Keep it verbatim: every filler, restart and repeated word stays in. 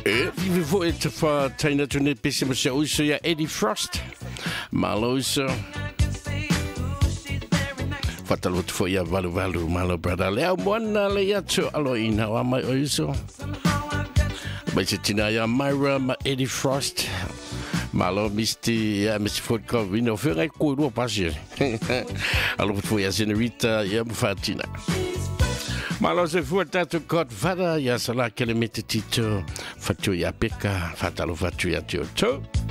Eh, vi får ett för tegna till ett bättre så ut så jag Eddie Frost. Malo så. Fatal vad får jag valu valu malo brother. Leo mwana le ya to alo ina wa mai oiso. Basi tina ya Myra ma Eddie Frost. Malo misti ya misti Ford Covino fera ko do passer. Alo wat voor ya senorita ya Fatina. Malo se fuortato kot vada ya sala kelemete tito fatu ya peka fatalo fatu ya tio to.